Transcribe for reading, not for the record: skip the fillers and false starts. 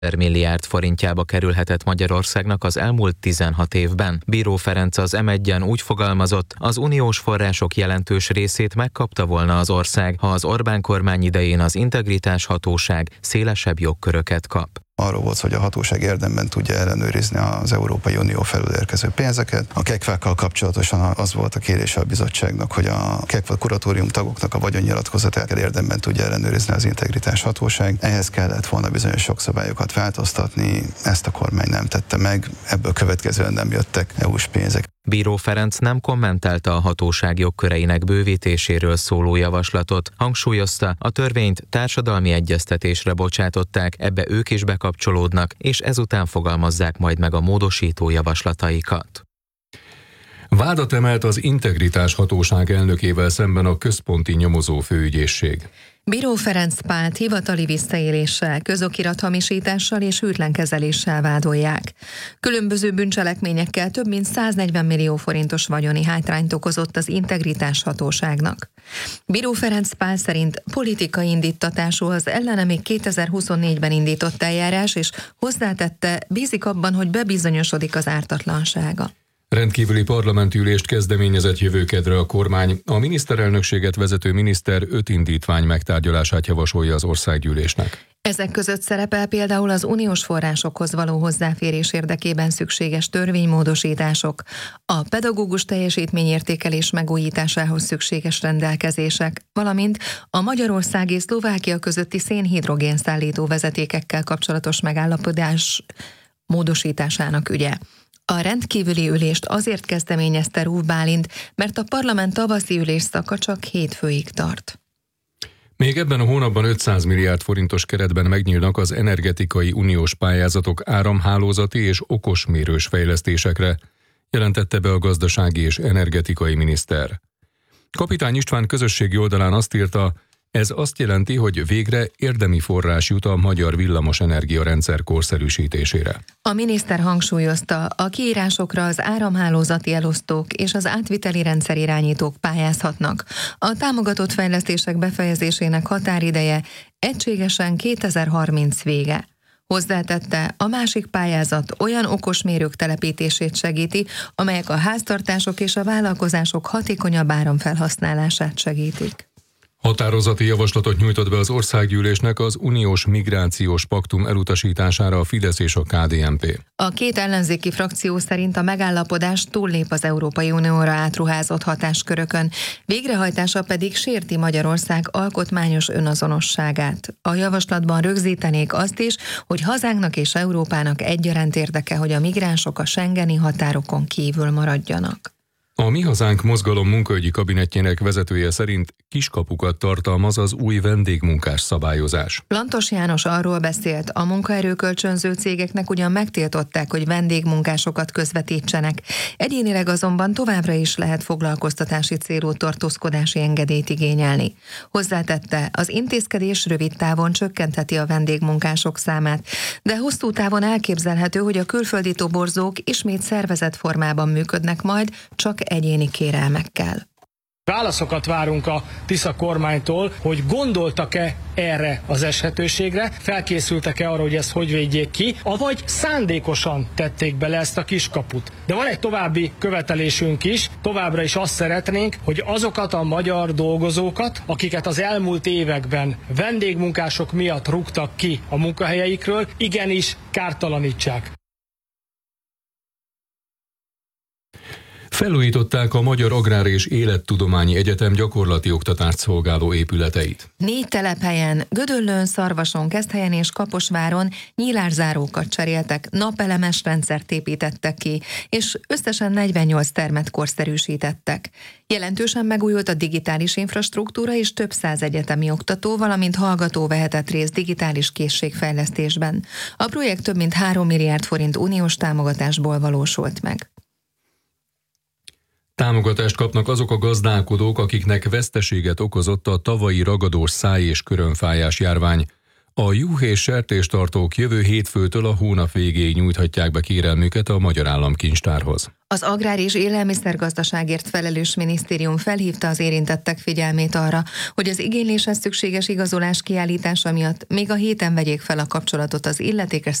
milliárd forintjába kerülhetett Magyarországnak az elmúlt 16 évben. Bíró Ferenc az M1-en úgy fogalmazott, az uniós források jelentős részét megkapta volna az ország, ha az Orbán kormány idején az Integritáshatóság szélesebb jogköröket kap. Arról volt, hogy a hatóság érdemben tudja ellenőrizni az Európai Unió felül érkező pénzeket. A KEKVÁkkal kapcsolatosan az volt a kérése a bizottságnak, hogy a KEKVÁ kuratórium tagoknak a vagyonnyilatkozatát érdemben tudja ellenőrizni az Integritáshatóság. Ehhez kellett volna bizonyos jogszabályokat változtatni, ezt a kormány nem tette meg, ebből következően nem jöttek EU-s pénzek. Bíró Ferenc nem kommentálta a hatóság jogköreinek bővítéséről szóló javaslatot, hangsúlyozta, a törvényt társadalmi egyeztetésre bocsátották, ebbe ők is bekapcsolódnak, és ezután fogalmazzák majd meg a módosító javaslataikat. Vádat emelt az Integritáshatóság elnökével szemben a Központi Nyomozó Főügyészség. Bíró Ferenc Pált hivatali visszaéléssel, közokirathamisítással és hűtlenkezeléssel vádolják. Különböző bűncselekményekkel több mint 140 millió forintos vagyoni hátrányt okozott az Integritáshatóságnak. Bíró Ferenc Pál szerint politikai indítatású az ellene még 2024-ben indított eljárás, és hozzátette, bízik abban, hogy bebizonyosodik az ártatlansága. Rendkívüli parlamenti ülést kezdeményezett jövő kedre a kormány. A miniszterelnökséget vezető miniszter 5 indítvány megtárgyalását javasolja az országgyűlésnek. Ezek között szerepel például az uniós forrásokhoz való hozzáférés érdekében szükséges törvénymódosítások, a pedagógus teljesítményértékelés megújításához szükséges rendelkezések, valamint a Magyarország és Szlovákia közötti szénhidrogén szállító vezetékekkel kapcsolatos megállapodás módosításának ügye. A rendkívüli ülést azért kezdeményezte Rúv Bálint, mert a parlament tavaszi ülésszaka csak hétfőig tart. Még ebben a hónapban 500 milliárd forintos keretben megnyílnak az energetikai uniós pályázatok áramhálózati és okosmérős fejlesztésekre, jelentette be a gazdasági és energetikai miniszter. Kapitány István közösségi oldalán azt írta, ez azt jelenti, hogy végre érdemi forrás jut a magyar villamosenergia rendszer korszerűsítésére. A miniszter hangsúlyozta, a kiírásokra az áramhálózati elosztók és az átviteli rendszerirányítók pályázhatnak. A támogatott fejlesztések befejezésének határideje egységesen 2030 vége. Hozzátette, a másik pályázat olyan okosmérők telepítését segíti, amelyek a háztartások és a vállalkozások hatékonyabb áramfelhasználását segítik. Határozati javaslatot nyújtott be az országgyűlésnek az uniós migrációs paktum elutasítására a Fidesz és a KDNP. A két ellenzéki frakció szerint a megállapodás túllép az Európai Unióra átruházott hatáskörökön, végrehajtása pedig sérti Magyarország alkotmányos önazonosságát. A javaslatban rögzítenék azt is, hogy hazánknak és Európának egyaránt érdeke, hogy a migránsok a schengeni határokon kívül maradjanak. A Mi Hazánk mozgalom munkaügyi kabinetjének vezetője szerint kiskapukat tartalmaz az új vendégmunkás szabályozás. Lantos János arról beszélt, a munkaerőkölcsönző cégeknek ugyan megtiltották, hogy vendégmunkásokat közvetítsenek. Egyénileg azonban továbbra is lehet foglalkoztatási célú tartózkodási engedélyt igényelni. Hozzátette, az intézkedés rövid távon csökkentheti a vendégmunkások számát, de hosszú távon elképzelhető, hogy a külföldi toborzók ismét szervezett formában működnek majd, csak egyéni kérelmekkel. Válaszokat várunk a Tisza kormánytól, hogy gondoltak-e erre az esetőségre, felkészültek-e arra, hogy ezt hogy védjék ki, avagy szándékosan tették bele ezt a kiskaput. De van egy további követelésünk is, továbbra is azt szeretnénk, hogy azokat a magyar dolgozókat, akiket az elmúlt években vendégmunkások miatt rúgtak ki a munkahelyeikről, igenis kártalanítsák. Felújították a Magyar Agrár és Élettudományi Egyetem gyakorlati oktatást szolgáló épületeit. 4 telephelyen, Gödöllőn, Szarvason, Keszthelyen és Kaposváron nyílászárókat cseréltek, napelemes rendszert építettek ki, és összesen 48 termet korszerűsítettek. Jelentősen megújult a digitális infrastruktúra, és több száz egyetemi oktató, valamint hallgató vehetett részt digitális készségfejlesztésben. A projekt több mint 3 milliárd forint uniós támogatásból valósult meg. Támogatást kapnak azok a gazdálkodók, akiknek veszteséget okozott a tavalyi ragadós száj- és körömfájás járvány. A juh és sertéstartók jövő hétfőtől a hónap végéig nyújthatják be kérelmüket a Magyar Államkincstárhoz. Az Agrár- és Élelmiszergazdaságért felelős minisztérium felhívta az érintettek figyelmét arra, hogy az igényléshez szükséges igazolás kiállítása miatt még a héten vegyék fel a kapcsolatot az illetékes